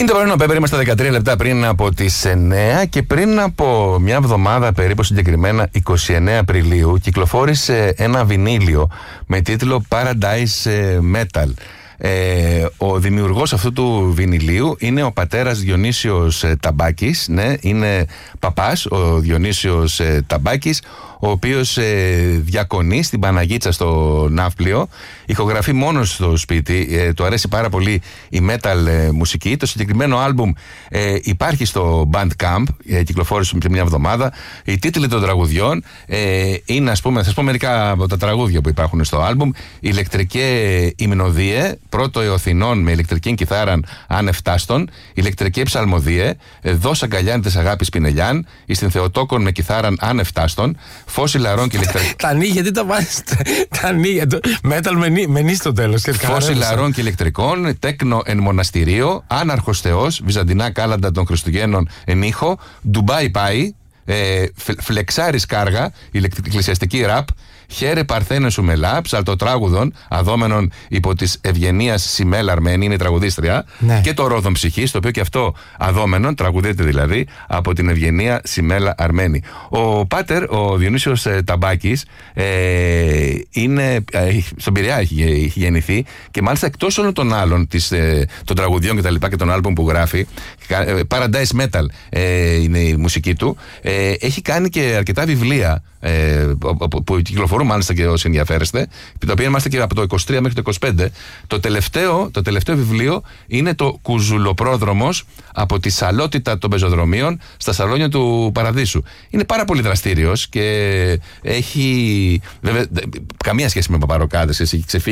Είναι το πρωινό Πέπερ, είμαστε 13 λεπτά πριν από τις 9 και πριν από μια εβδομάδα περίπου, συγκεκριμένα 29 Απριλίου, κυκλοφόρησε ένα βινίλιο με τίτλο Paradise Metal. Ο δημιουργός αυτού του βινιλίου είναι ο πατέρας Διονύσιος Ταμπάκης, ναι, είναι παπάς ο Διονύσιος Ταμπάκης, ο οποίος διακονεί στην Παναγίτσα στο Ναύπλιο, ηχογραφεί μόνος στο σπίτι, του αρέσει πάρα πολύ η metal μουσική. Το συγκεκριμένο άλμπουμ υπάρχει στο Bandcamp, κυκλοφόρησε πριν μια εβδομάδα. Οι τίτλοι των τραγουδιών είναι, ας πούμε, θα σας πω μερικά από τα τραγούδια που υπάρχουν στο άλμπουμ. Ηλεκτρικέ υμνοδίε, πρώτο εωθινών με ηλεκτρική κιθάραν ανεφτάστον, ηλεκτρική ψαλμοδίε, δώσα αγκαλιάν της αγάπης Πινελιάν, εις την Θεοτόκον με κιθάραν ανεφτάστον, φως ηλαρών και ηλεκτρικών. Τα νύχια, γιατί τα βάζεις. Τα νύχια. Μέταλ με νύ στο τέλος. Φως ηλαρών και ηλεκτρικών, τέκνο εν μοναστηρίο, άναρχος Θεός, βυζαντινά κάλαντα των Χριστουγέννων εν ήχο, Ντουμπάι πάει, φλεξάρις κάργα, εκκλησιαστική ραπ, χαίρε παρθένε σου μελά, ψαλτοτράγουδων, αδόμενων υπό της Ευγενίας Σιμέλα Αρμένη, είναι η τραγουδίστρια, ναι. Και το Ρόδον Ψυχής, το οποίο και αυτό αδόμενον, τραγουδείται δηλαδή, από την Ευγενία Σιμέλα Αρμένη. Ο πάτερ, ο Διονύσιος Ταμπάκης, είναι στον Πειραιά έχει γεννηθεί και μάλιστα εκτός όλων των άλλων των τραγουδιών και των άλμπομ που γράφει, Paradise Metal είναι η μουσική του, έχει κάνει και αρκετά βιβλία που κυκλοφορούν μάλιστα και όσοι ενδιαφέρεστε, τα οποία είμαστε και από το 23 μέχρι το 25. Το τελευταίο βιβλίο είναι το Κουζουλοπρόδρομος από τη σαλότητα των πεζοδρομίων στα σαλόνια του Παραδείσου. Είναι πάρα πολύ δραστήριος και έχει βέβαια καμία σχέση με παπαροκάδες, έχει ξεφύγει